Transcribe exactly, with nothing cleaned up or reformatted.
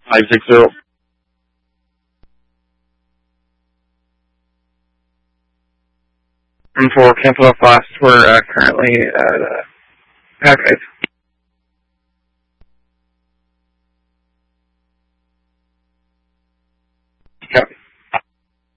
five six zero. And for Camp Belfast, we're uh, currently at uh, Pack Ice.